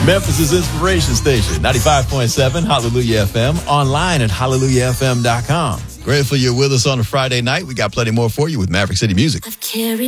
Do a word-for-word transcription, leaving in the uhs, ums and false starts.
Memphis' inspiration station, ninety-five point seven Hallelujah F M, online at hallelujah f m dot com. Grateful you're with us on a Friday night. We got plenty more for you with Maverick City Music. I've carried